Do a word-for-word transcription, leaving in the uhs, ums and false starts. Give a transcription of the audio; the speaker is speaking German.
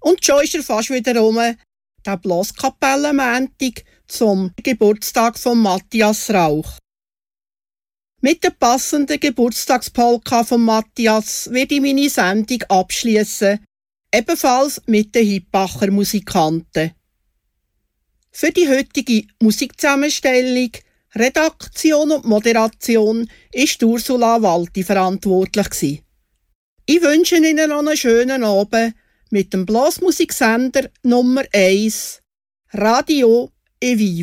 Und schon ist er fast wieder rum, der Blaskapellenmäntig zum Geburtstag von Matthias Rauch. Mit der passenden Geburtstagspolka von Matthias werde ich meine Sendung abschließen, ebenfalls mit den Hippacher Musikanten. Für die heutige Musikzusammenstellung, Redaktion und Moderation ist Ursula Walti verantwortlich. Ich wünsche Ihnen noch einen schönen Abend mit dem Blasmusiksender Nummer eins, Radio Eviva.